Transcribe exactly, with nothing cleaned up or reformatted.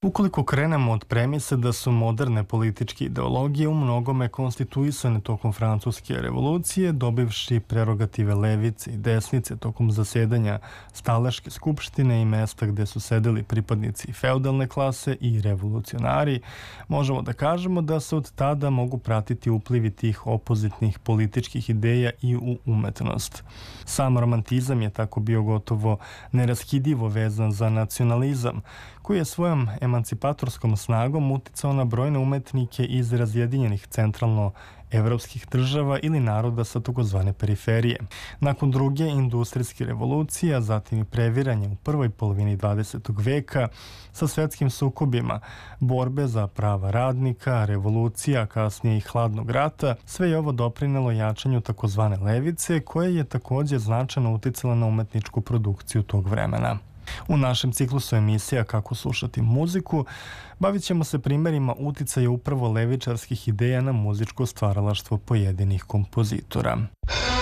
Ukoliko krenemo od premise da su moderne političke ideologije u mnogome konstituisane tokom Francuske revolucije, dobivši prerogative levice i desnice tokom zasedanja Stalaške skupštine i mesta gde su sedeli pripadnici feudalne klase i revolucionari, možemo da kažemo da se od tada mogu pratiti uplivi tih opozitnih političkih ideja i u umetnost. Sam romantizam je tako bio gotovo neraskidivo vezan za nacionalizam, koji je svojom emancipatorskom snagom uticao na brojne umetnike iz razjedinjenih centralno-evropskih država ili naroda sa takozvane periferije. Nakon druge industrijske revolucije, a zatim i previranje u prvoj polovini dvadesetog veka sa svetskim sukobima, borbe za prava radnika, revolucija, kasnije i hladnog rata, sve je ovo doprinelo jačanju takozvane levice, koja je također značajno uticala na umetničku produkciju tog vremena. U našem ciklusu emisija Kako slušati muziku bavit ćemo se primjerima uticaja upravo levičarskih ideja na muzičko stvaralaštvo pojedinih kompozitora.